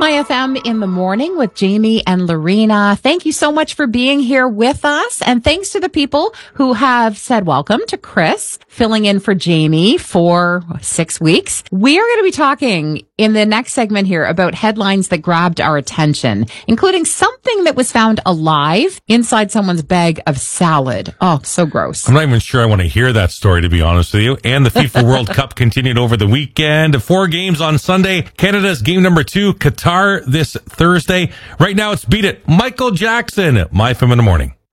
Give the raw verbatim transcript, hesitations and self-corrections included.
Hi F M in the morning with Jamie and Lorena. Thank you so much for being here with us. And thanks to the people who have said welcome to Chris, filling in for Jamie for six weeks. We are going to be talking in the next segment here about headlines that grabbed our attention, including something that was found alive inside someone's bag of salad. Oh, so gross. I'm not even sure I want to hear that story, to be honest with you. And the FIFA World Cup continued over the weekend. Four games on Sunday. Canada's game number two, Qatar this Thursday. Right now, it's Beat It. Michael Jackson. My F M in the morning.